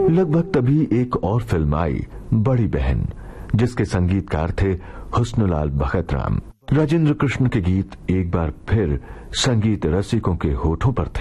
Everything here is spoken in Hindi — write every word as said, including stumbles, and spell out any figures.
लगभग तभी एक और फिल्म आई, बड़ी बहन, जिसके संगीतकार थे हुस्नुलाल भगत राम। राजेंद्र कृष्ण के गीत एक बार फिर संगीत रसिकों के होठों पर थे।